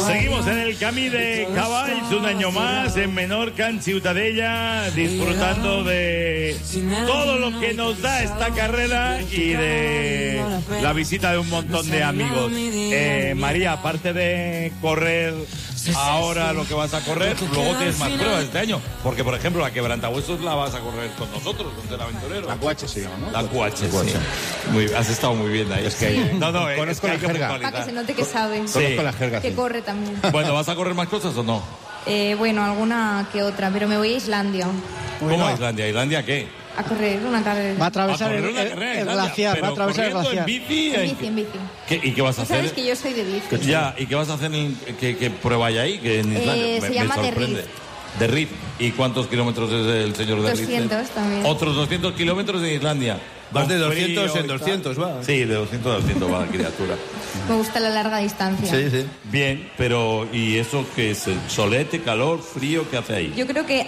Seguimos en el Camí de Cavalls, un año más en Menorca, en Ciutadella, disfrutando de todo lo que nos da esta carrera y de la visita de un montón de amigos. María, aparte de correr ahora lo que vas a correr, luego tienes más pruebas este año, porque por ejemplo la Quebrantahuesos la vas a correr con nosotros, con el aventurero. La QH se llama, ¿no? La QH, sí. Has estado muy bien ahí. Es que conozco la jerga. Para que se note que sabe. Sí. Conozco la jerga. Que Sí. corre también. Bueno, ¿vas a correr más cosas o no? Bueno, alguna que otra, pero me voy a Islandia ¿Cómo a Islandia? ¿Islandia qué? a correr una carrera. Va a atravesar el glaciar, va a atravesar el glaciar. ¿En bici? En bici. ¿Y qué vas a Tú sabes hacer? que yo soy de bici. Ya, ¿y qué vas a hacer? ¿Qué prueba hay ahí? Que en Islandia se llama The sorprende. De Riff. ¿Y cuántos kilómetros es el señor de Riff? 200 también. Otros 200 kilómetros en Islandia. Vas de Con 200 frío en y tal. 200, va. Sí, de 200 a 200 va la criatura. Me gusta la larga distancia. Sí, sí. Bien, pero ¿y eso qué es? ¿Solete, calor, frío? ¿Qué hace ahí? Yo creo que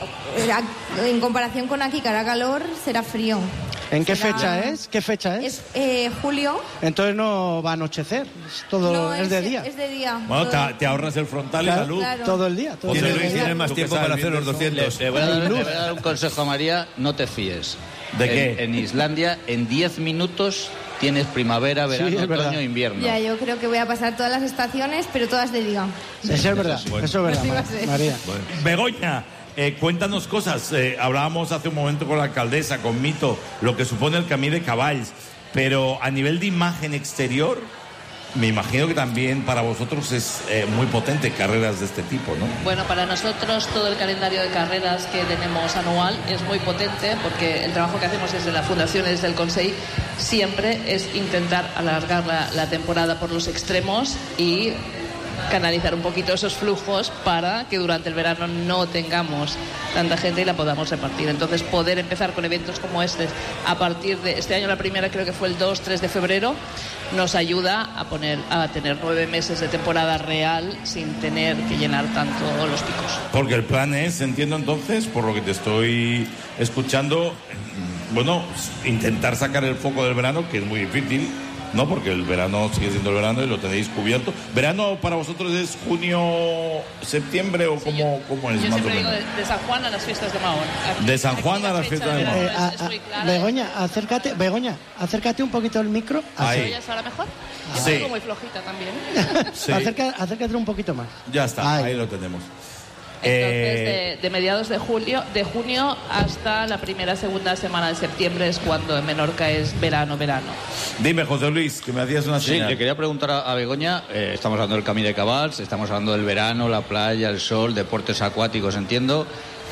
en comparación con aquí, que hará calor, será frío. ¿En qué Será- fecha es? ¿Qué fecha es? Es julio. Entonces no va a anochecer, es de día. Es de día. Bueno, Todo- te ahorras el frontal y la luz. Claro. Todo el día. Todo el José día. Luis, Tienes más tú que tiempo sabes para hacer bien los de esto. 200. Le voy a dar un consejo a María, no te fíes. ¿De qué? En Islandia, en 10 minutos tienes primavera, verano, es verdad. otoño, invierno. Ya, yo creo que voy a pasar todas las estaciones, pero todas de día. Eso es verdad, Bueno. eso es Así va a verdad, ser. María. Begoña, cuéntanos cosas. Hablábamos hace un momento con la alcaldesa, con Mito, lo que supone el Camí de Cavalls, pero a nivel de imagen exterior, me imagino que también para vosotros es muy potente carreras de este tipo, ¿no? Bueno, para nosotros todo el calendario de carreras que tenemos anual es muy potente porque el trabajo que hacemos desde la Fundación y desde el Consell siempre es intentar alargar la temporada por los extremos y canalizar un poquito esos flujos para que durante el verano no tengamos tanta gente y la podamos repartir. Entonces, poder empezar con eventos como este a partir de este año, la primera creo que fue el 2-3 de febrero, nos ayuda a tener 9 meses de temporada real sin tener que llenar tanto los picos. Porque el plan es, entiendo entonces, por lo que te estoy escuchando, bueno, intentar sacar el foco del verano, que es muy difícil, ¿no? Porque el verano sigue siendo el verano y lo tenéis cubierto. ¿Verano para vosotros es junio, septiembre o cómo es Yo más o siempre digo menos? de San Juan a las fiestas de Mahón. De San Juan la a las fecha fiestas de verano Mahón. es muy clara. Begoña, acércate un poquito al micro. Ahí. ¿Me oyes ahora mejor? Yo Sí. salgo muy flojita también. Sí, Acércate un poquito más. ya está, Ahí. ahí lo tenemos. Entonces, de mediados de junio hasta la segunda semana de septiembre es cuando en Menorca es verano. Dime, José Luis, que me hacías una Sí, señal. le quería preguntar a Begoña, estamos hablando del Camí de Cavalls, estamos hablando del verano, la playa, el sol, deportes acuáticos, entiendo.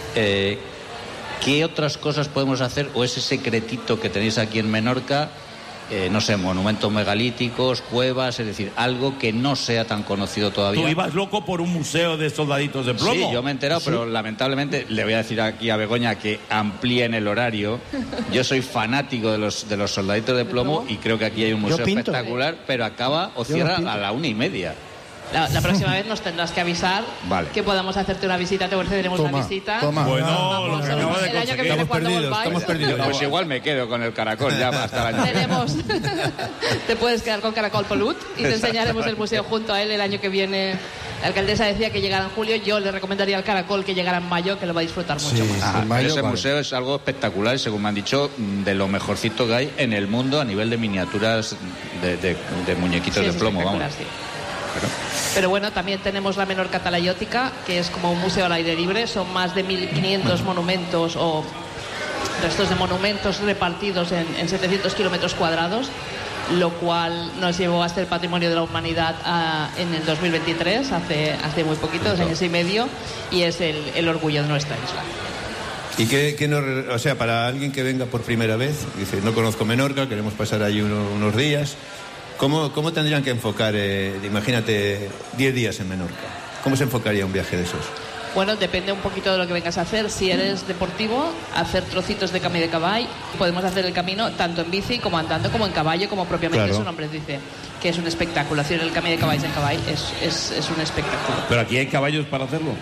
¿Qué otras cosas podemos hacer o ese secretito que tenéis aquí en Menorca? No sé, monumentos megalíticos, cuevas, es decir, algo que no sea tan conocido todavía. ¿Tú ibas loco por un museo de soldaditos de plomo? Sí, yo me he enterado, pero lamentablemente le voy a decir aquí a Begoña que amplíen el horario. Yo soy fanático de los soldaditos de plomo y creo que aquí hay un museo pinto. espectacular, pero acaba o Yo cierra pinto. a la 1:30. La próxima vez nos tendrás que avisar Vale. que podamos hacerte una visita, te concederemos una visita. Bueno, Vamos, lo que acaba de el año que conseguir. viene cuando volváis, Estamos perdidos. Pues igual me quedo con el caracol ya hasta el año que viene. tenemos te puedes quedar con Caracol Polut y te enseñaremos el museo junto a él el año que viene. La alcaldesa decía que llegara en julio, yo le recomendaría al Caracol que llegara en mayo, que lo va a disfrutar mucho más. Ah, en mayo, ese vale. museo es algo espectacular y según me han dicho de lo mejorcito que hay en el mundo a nivel de miniaturas de muñequitos Sí, de es plomo, vamos. espectacular, sí. Pero bueno, también tenemos la Menorca Talayótica, que es como un museo al aire libre, son más de 1.500 monumentos o restos de monumentos repartidos en 700 kilómetros cuadrados, lo cual nos llevó a ser Patrimonio de la Humanidad en el 2023, hace muy poquito, 2 años y medio, y es el orgullo de nuestra isla. ¿Y o sea, para alguien que venga por primera vez, dice, no conozco Menorca, queremos pasar allí unos días, ¿cómo tendrían que enfocar, imagínate, 10 días en Menorca? ¿Cómo se enfocaría un viaje de esos? Bueno, depende un poquito de lo que vengas a hacer. Si eres deportivo, hacer trocitos de Camí de Cavall. Podemos hacer el camino tanto en bici como andando, como en caballo, como propiamente Claro. su nombre dice, que es un espectáculo. Hacer el Camí de Cavalls en Cavall es un espectáculo. Pero aquí hay caballos para hacerlo.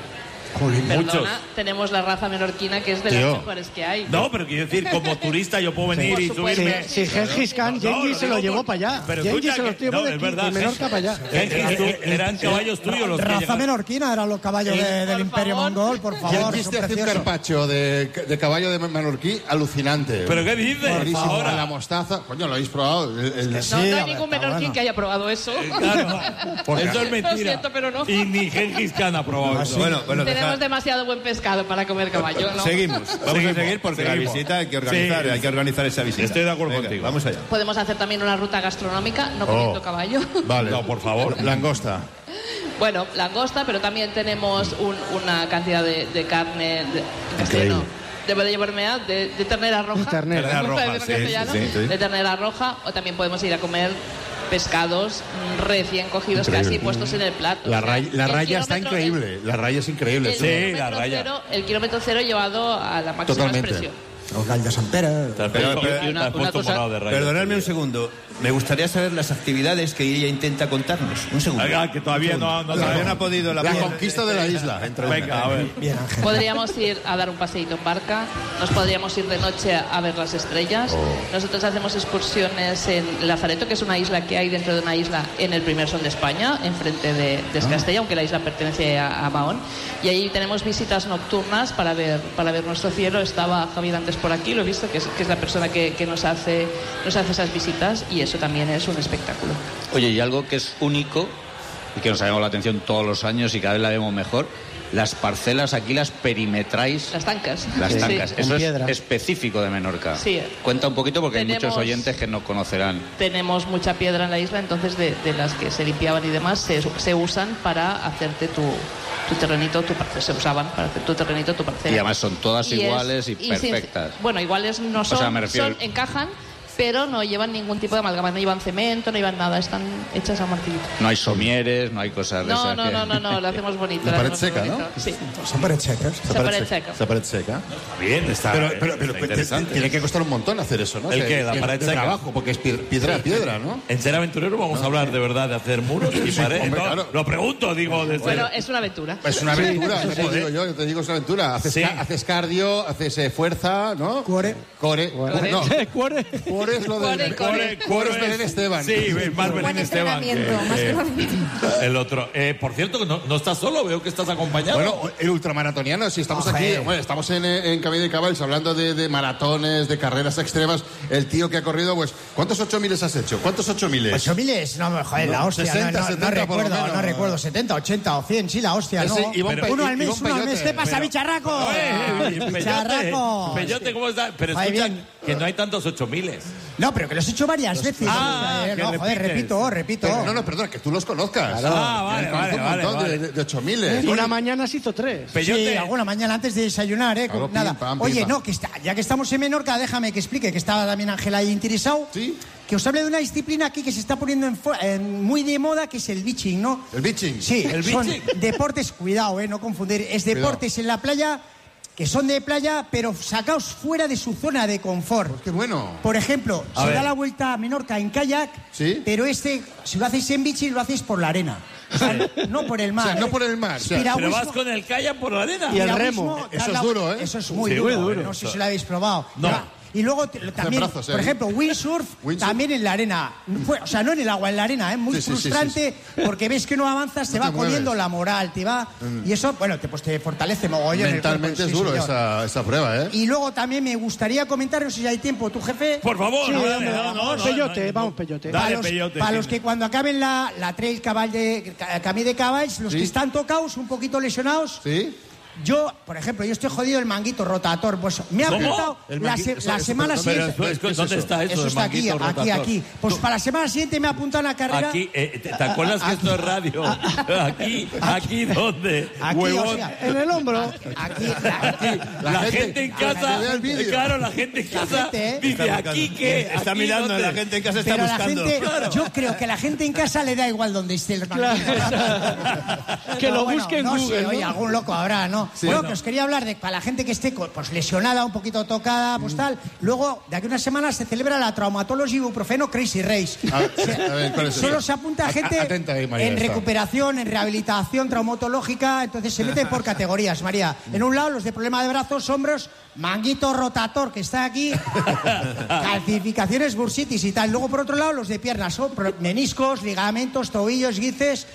Perdona, tenemos la raza menorquina, que es de las mejores que hay. No, pero quiero decir, como turista yo puedo venir y subirme. Si Gengis Khan, Genghis se lo llevó para allá. Genghis se los llevó de Menorca para allá. Eran caballos tuyos los que raza menorquina eran los caballos del Imperio Mongol, por favor. Genghis te hace un carpaccio de caballo de menorquí alucinante. ¿Pero qué dices? Ahora la mostaza. Coño, ¿lo habéis probado? No hay ningún menorquín que haya probado eso. Claro, eso es mentira. Lo siento, pero no. Y ni Gengis Khan ha probado eso. Bueno, tenemos demasiado buen pescado para comer caballo, ¿no? Vamos a seguir porque la visita hay que organizar esa visita. Estoy de acuerdo contigo. Vamos allá. Podemos hacer también una ruta gastronómica, no comiendo caballo. Vale. No, por favor. Langosta. Bueno, langosta, pero también tenemos una cantidad de carne debo de llevarme de ternera roja. Ternera roja, sí. De ternera roja, o también podemos ir a comer pescados recién cogidos, casi puestos en el plato. La raya está increíble. La raya es increíble. Sí, la raya. El kilómetro cero llevado a la máxima expresión. Los gallos de Sant Pere. Y una cosa, Perdonadme un segundo. Me gustaría saber las actividades que ella intenta contarnos. Un segundo. Oiga, que todavía no ha podido la conquista de la isla. Venga, a ver. Bien, Ángel. Podríamos ir a dar un paseíto en barca, nos podríamos ir de noche a ver las estrellas. Nosotros hacemos excursiones en Lazareto, que es una isla que hay dentro de una isla en el primer sol de España, enfrente de Castella, aunque la isla pertenece a Mahón. Y ahí tenemos visitas nocturnas para ver nuestro cielo. Estaba Javier antes por aquí, lo he visto, que es la persona que nos hace esas visitas, y eso también es un espectáculo. Oye, y algo que es único y que nos ha llamado la atención todos los años y cada vez la vemos mejor, las parcelas aquí las perimetráis. Las tancas. Las Sí. tancas. Eso es piedra. específico de Menorca. Sí. Cuenta un poquito porque hay Tenemos- muchos oyentes que no conocerán. Tenemos mucha piedra en la isla, entonces de las que se limpiaban y demás se usan para hacerte tu terrenito, se usaban para hacer tu terrenito, tu parcela. Y además son todas iguales y sin- perfectas. bueno, iguales no son, sea, me refiero- encajan, pero no llevan ningún tipo de amalgama, no llevan cemento, no llevan nada, están hechas a martillito. No hay somieres, no hay cosas de No, esas que... no, lo hacemos bonito. La lo pared hacemos seca, bonito. ¿no? Sí, Son paredes secas. esa pared seca. Esa pared seca. Bien, está Pero interesante. tiene que costar un montón hacer eso, ¿no? ¿El qué? ¿La pared de seca? trabajo, porque es piedra, ¿no? En Ser Aventurero vamos a hablar de verdad de hacer muros y paredes. hombre, ¿no? claro. Lo pregunto, digo, desde... Bueno, es una aventura. Es una aventura, no te digo yo te digo es una aventura. Haces cardio, haces fuerza, ¿no? Core. No, Cuore. core es lo de... Core es Belén Esteban. Sí, más Belén Buen Esteban. entrenamiento, más entrenamiento. El otro. Por cierto, no estás solo, veo que estás acompañado. Bueno, el ultramaratoniano, si estamos aquí, bueno, estamos en Camí de Caballos hablando de maratones, de carreras extremas. El tío que ha corrido, pues, ¿cuántos 8000 has hecho? ¿Cuántos 8000? 8000, no, joder, la hostia. 60, no 70 por lo menos. no recuerdo, 70, 80 o 100, sí, la hostia, Ese ¿no? Iván Uno al mes, Iván uno al mes. Peyote. ¿Qué pasa, bicharraco? Bicharraco. Peyote, ¿cómo estás? Pero Ay, escucha, bien. que no hay tantos 8000. No, pero que los he hecho varias veces. que No, joder, repites. repito. No, perdona, que tú los conozcas. Vale. Un montón de 8000. Una mañana se hizo 3. Peyote. Sí, alguna mañana antes de desayunar, Claro, nada. pim, pam, Oye, pim, no, ya que estamos en Menorca, déjame que explique, que estaba también Ángela ahí interesado. Sí. Que os hable de una disciplina aquí que se está poniendo muy de moda, que es el beaching, ¿no? El beaching. Sí, ¿El son beaching? deportes, cuidado, no confundir. Es deportes en la playa, que son de playa, pero sacaos fuera de su zona de confort. Qué bueno. Por ejemplo, A se ver. da la vuelta a Menorca en kayak, Sí. pero si lo hacéis en bici, lo hacéis por la arena. O sea, no por el mar. O sea, no por el mar, o sea, Pero Piragüismo- vas con el kayak por la arena. Y el piragüismo, remo. Eso dar es la- duro, ¿eh? Eso es muy Sí, duro. muy duro. No sé si lo habéis probado. No. Y luego también, brazos, por ejemplo, windsurf, Windsurf. también en la arena. O sea, no en el agua, en la arena, ¿eh? Muy Sí, sí, sí, frustrante porque ves que no avanzas, te No va te jodiendo mueves. la moral, te va... Y eso, bueno, te fortalece mogollón. el Mentalmente cuerpo, es sí, duro señor. esa prueba, ¿eh? Y luego también me gustaría comentar, no sé si hay tiempo, tu jefe... Por favor, Sí, no, hombre, dale, no, Peyote, vamos, Peyote. Dale, para Peyote. para los que cuando acaben la trail Camí de Caballs, los Sí. que están tocados, un poquito lesionados, ¿Sí? yo, por ejemplo, yo estoy jodido el manguito rotator. Pues me ha ¿Cómo? apuntado El la manguito, semana Pero, siguiente. ¿qué es ¿dónde eso? está eso? Eso del está aquí, manguito aquí, rotator? aquí. Pues para la semana siguiente me apuntan a carrera. Aquí, ¿te acuerdas que esto es radio? Aquí, ¿dónde? Aquí, Huevón. o sea, En el hombro. aquí, La gente en casa, que vea el vídeo. claro, la gente en casa gente, ¿eh? dice, ¿aquí qué? Está ¿Aquí mirando, dónde? la gente en casa está pero la buscando. gente, yo creo que la gente en casa le da igual donde esté el manguito. Que Pero lo bueno, busque en no Google, sé, ¿no? oye, algún loco habrá, ¿no? No, Sí. bueno, que os quería hablar de para la gente que esté pues lesionada, un poquito tocada, pues tal. Luego, de aquí a unas semanas se celebra la Traumatology Ibuprofeno Crazy Race. A ver, ¿cuál es eso? Solo se apunta gente Atenta ahí, María, en está. recuperación, en rehabilitación traumatológica, entonces se meten por categorías, María. En un lado, los de problema de brazos, hombros, manguito rotator, que está aquí, calcificaciones, bursitis y tal. Luego, por otro lado, los de piernas, meniscos, ligamentos, tobillos, guices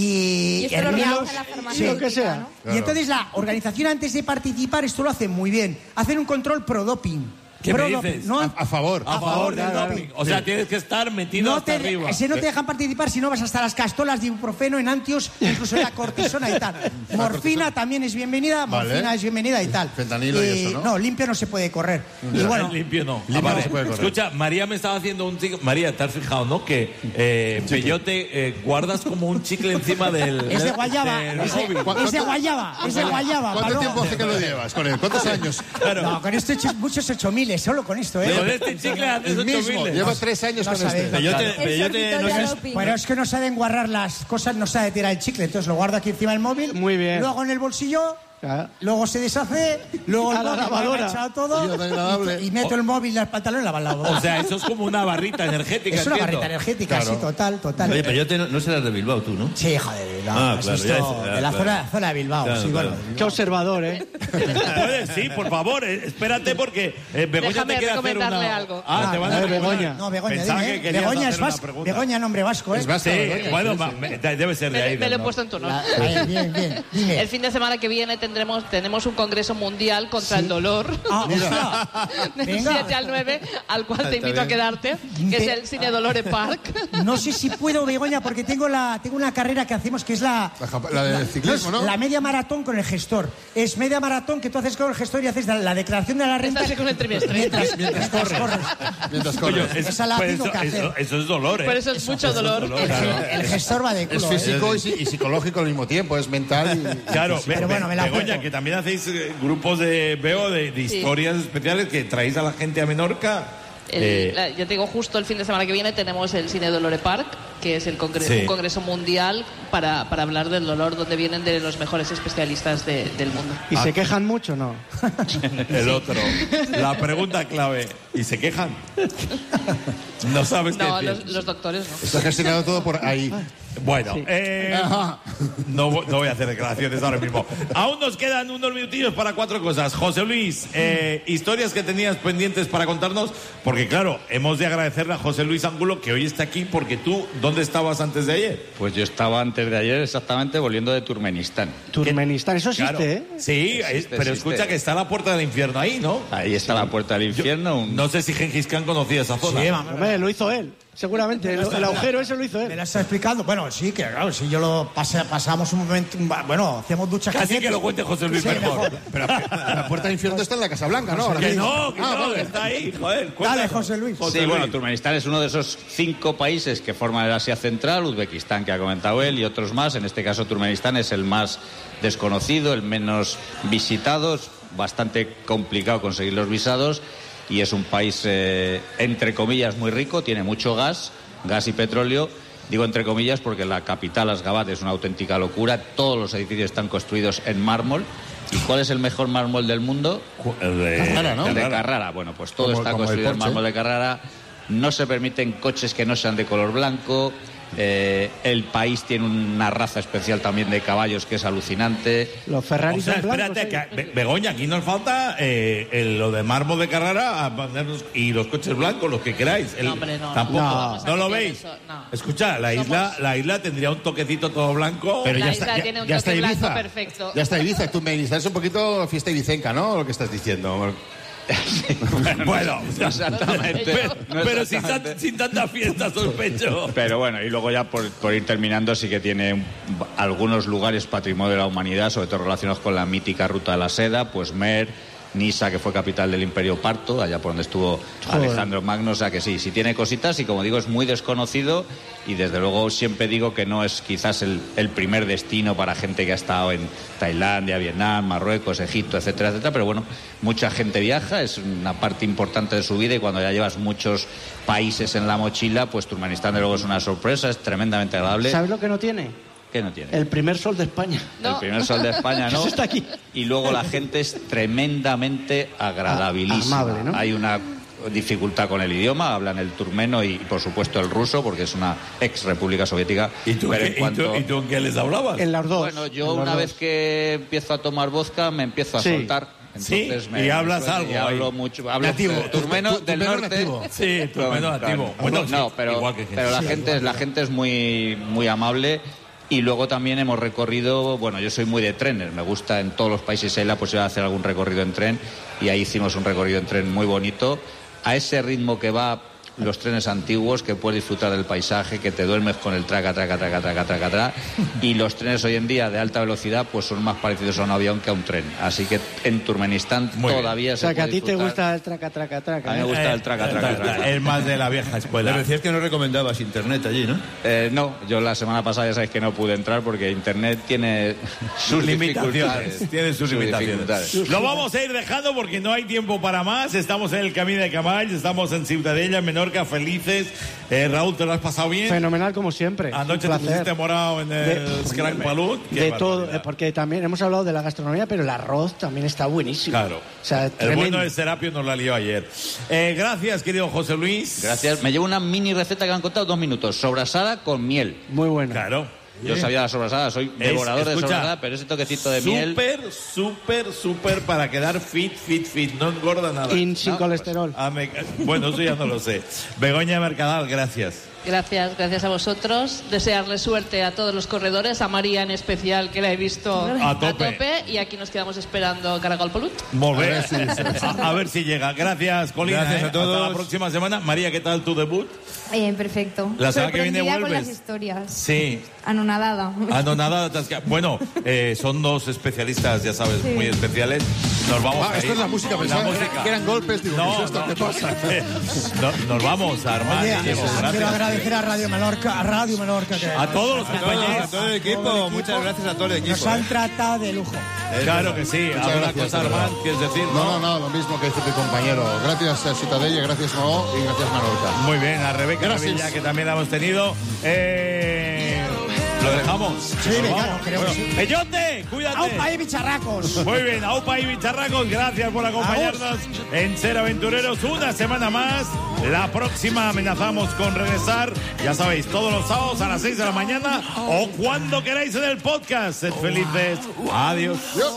y esto lo hernios. organiza la farmacia, lo que sea. ¿no? Y entonces la organización, antes de participar, esto lo hace muy bien. Hacen un control pro-doping. ¿Qué me Pro-doping, dices? ¿no? A favor. A favor del del doping. O sea, tienes que estar metido No hasta arriba. ese no te dejan participar si no vas hasta las castolas de ibuprofeno, enantios, incluso la cortisona y tal. Morfina también es bienvenida, morfina Vale. es bienvenida y tal. Fentanilo y eso, ¿no? No, limpio no se puede correr. Y bueno, Limpio no. Limpio Vale. no se puede correr. Escucha, María me estaba haciendo un chicle. María, ¿te has fijado, no? Que Peyote guardas como un chicle encima del. es de guayaba, del es de, móvil. es de guayaba, es de guayaba. ¿Cuánto Paloma. tiempo hace que lo llevas con él? ¿Cuántos años? No, con esto he hecho muchos 8.000, solo con esto, ¿eh? Con este chicle haces El mismo. 8.000. Lleva 3 años No con sabéis. este. Peyote no sorbitorio es... doping. Pero es que no saben guardar las cosas, no sabe tirar el chicle, entonces lo guardo aquí encima del móvil. Muy bien. Luego en el bolsillo, Claro. luego se deshace, luego A el la móvil lavadora. me he echado todo Tío, tan agradable. y meto el móvil y el pantalón en la lavadora. O sea, eso es como una barrita energética. Es una entiendo. barrita energética, Claro. sí, total. Oye, Peyote no serás de Bilbao, tú, ¿no? Sí, joder, no, Ah, has claro, visto ya es- de la claro. zona de Bilbao, Claro, sí, claro. bueno. Qué observador, ¿eh? Puedes, sí, por favor, espérate porque Begoña Déjame te quiere hacer recomendarle una... algo. Ah, te van a a ver, recomendar. Begoña. No, Begoña, Pensaba dime, que ¿eh? querías Begoña hacer es una vasco. pregunta. Begoña, nombre vasco, ¿eh? Es vasco, Sí, Begoña, bueno, sí, sí. debe ser de ahí. Me lo he ¿no? puesto en tu honor. Bien, dime. El fin de semana que viene tenemos un congreso mundial contra el dolor. Ah, ostras. Del Venga. 7 al 9, al cual te Está invito a bien. quedarte, que es el Cine Dolore Park. No sé si puedo, Begoña, porque tengo una carrera que hacemos que es la del ciclismo, ¿no? La media maratón con el gestor. Es media maratón que tú haces con el gestor y haces la declaración de la renta. Estás con el trimestre. Mientras corres. Mientras Coño, corres. Esa la pues tengo que hacer. eso es dolor, ¿eh? Por eso es mucho dolor. El gestor va de Es culo. físico y psicológico al mismo tiempo, es mental y... Claro, Pero bueno, me la Begoña, apunto. que también hacéis grupos de Sí. historias especiales que traéis a la gente a Menorca. Ya te digo, justo el fin de semana que viene tenemos el Cine Dolore Park, que es un congreso mundial para hablar del dolor, donde vienen de los mejores especialistas del mundo. ¿Y se quejan mucho, no? El otro. La pregunta clave. ¿Y se quejan? No sabes No, qué decir. los doctores no. Está gestionado todo por ahí. Bueno, no voy a hacer declaraciones ahora mismo. Aún nos quedan unos minutillos para 4 cosas. José Luis, historias que tenías pendientes para contarnos, porque claro, hemos de agradecerle a José Luis Angulo que hoy está aquí, porque tú, ¿dónde estabas antes de ayer? Pues yo estaba antes de ayer exactamente volviendo de Turkmenistán. Turkmenistán, eso existe, Claro. ¿eh? Sí, Existe, pero existe. escucha que está la puerta del infierno ahí, ¿no? Ahí está la puerta del infierno. No sé si Gengis Khan conocía esa zona. Sí, vamos. Hombre, lo hizo él. Seguramente. El agujero ese lo hizo Me él. la está explicando. Bueno, sí, que claro, si yo lo pasamos un momento. Bueno, hacemos duchas Casi que lo cuente José Luis Sí, mejor. Pero la puerta del infierno está en la Casa Blanca, ¿no? Ahora Que mismo. no, que Ah, no, vale. que está ahí, joder. Dale, cuéntanos. José Luis. Sí, bueno, Turkmenistán es uno de esos 5 países que forman el Asia Central, Uzbekistán, que ha comentado él, y otros más. En este caso, Turkmenistán es el más desconocido, el menos visitado. Es bastante complicado conseguir los visados y es un país, entre comillas, muy rico. Tiene mucho gas y petróleo. Digo entre comillas porque la capital, Asgabat, es una auténtica locura. Todos los edificios están construidos en mármol. ¿Y cuál es el mejor mármol del mundo? El de Carrara, ¿no? El de Carrara. Bueno, pues todo Como- está como el construido en Porsche. mármol de Carrara. No se permiten coches que no sean de color blanco. El país tiene una raza especial también de caballos que es alucinante. Los O Ferraris sea, son blancos. espérate, Begoña, aquí nos falta lo de mármol de Carrara y los coches blancos, los que queráis. No, hombre, no. Tampoco. No vamos a ¿No lo meter veis? eso, no. Escucha, la isla tendría un toquecito todo blanco. Pero La ya isla está, tiene un ya está toque blanco Ibiza. perfecto. Ya está Ibiza. Turkmenistán es un poquito fiesta ibicenca, ¿no? Lo que estás diciendo. Bueno, Exactamente. pero sin tanta fiesta, sospecho. Pero bueno, y luego ya por ir terminando, sí que tiene algunos lugares patrimonio de la humanidad, sobre todo relacionados con la mítica ruta de la seda, pues Mer, Nisa, que fue capital del Imperio Parto, allá por donde estuvo Alejandro Magno. O sea que sí tiene cositas y, como digo, es muy desconocido y desde luego siempre digo que no es quizás el primer destino para gente que ha estado en Tailandia, Vietnam, Marruecos, Egipto, etcétera, etcétera, pero bueno, mucha gente viaja, es una parte importante de su vida y cuando ya llevas muchos países en la mochila, pues Turkmenistán de luego es una sorpresa, es tremendamente agradable. ¿Sabes lo que no tiene? ¿Qué no tiene? El primer sol de España. El primer sol de España, ¿no? Eso está aquí. Y luego la gente es tremendamente agradabilísima. Amable, ¿no? Hay una dificultad con el idioma, hablan el turmeno y por supuesto el ruso, porque es una ex república soviética. ¿Y tú, pero ¿y tú en qué les hablabas? En las dos. Bueno, yo una vez que empiezo a tomar vodka me empiezo a soltar. Entonces y hablas algo. Y hablo mucho. Hablo nativo. Turmeno del norte. Nativo. Sí, turmeno nativo. Bueno, no, pero la gente es muy, muy amable. Y luego también hemos recorrido, bueno, yo soy muy de trenes, me gusta en todos los países hay la posibilidad de hacer algún recorrido en tren, y ahí hicimos un recorrido en tren muy bonito, a ese ritmo que va los trenes antiguos, que puedes disfrutar del paisaje, que te duermes con el traca, y los trenes hoy en día de alta velocidad pues son más parecidos a un avión que a un tren, así que en Turkmenistán todavía se puede disfrutar. O sea, que a ti te gusta el traca. A mí me gusta el traca. Es más de la vieja escuela. Pero decías que no recomendabas internet allí, ¿no? No, yo la semana pasada ya sabéis que no pude entrar porque internet tiene sus limitaciones. Tiene sus limitaciones. Lo vamos a ir dejando porque no hay tiempo para más. Estamos en el Camí de Cavalls, estamos en Ciutadella, en Menorca, felices. Raúl, ¿te lo has pasado bien? Fenomenal, como siempre. Anoche te pusiste morado en el Scrank Palut. De todo, porque también hemos hablado de la gastronomía, pero el arroz también está buenísimo. Claro. O sea, el bueno de Serapio nos la lió ayer. Gracias, querido José Luis. Gracias. Me llevo una mini receta que me han contado 2 minutos. Sobrasada con miel. Muy buena. Claro. Yo sabía la sobrasada, soy devorador de sobrasada, pero ese toquecito de miel... Súper para quedar fit. No engorda nada. Sin colesterol. Bueno, eso ya no lo sé. Begoña Mercadal, gracias. Gracias a vosotros. Desearle suerte a todos los corredores, a María en especial, que la he visto a tope. Y aquí nos quedamos esperando Caragol Polut. Muy bien. A ver si llega. Gracias, Colina. Gracias a todos. Hasta la próxima semana. María, ¿qué tal tu debut? Perfecto. La semana que viene Sorprendida vuelves. con las historias. Sí. Anonadada. Bueno, son 2 especialistas, ya sabes, muy especiales. Nos vamos a ir. Esto es la música, pensaba que eran golpes. Digo, ¿qué es esto? ¿Qué pasa? Nos vamos a armar. Quiero agradecer a Radio Menorca, a todos los compañeros, a todo el equipo. Muchas gracias a todo el equipo. Nos han tratado de lujo. Claro que sí. ¿Alguna cosa, Armand, quieres decir? No, lo mismo que dice tu compañero. Gracias a Ciutadella, gracias Mao y gracias Menorca. Muy bien, a Rebeca Navilla, que también la hemos tenido. ¿Lo dejamos? Sí, claro, creo que sí. ¡Bellote! ¡Cuídate! ¡Aupa y bicharracos! Muy bien, aupa y bicharracos, gracias por acompañarnos en Ser Aventureros una semana más. La próxima amenazamos con regresar, ya sabéis, todos los sábados a las 6 de la mañana o cuando queráis en el podcast. Sed felices. Adiós.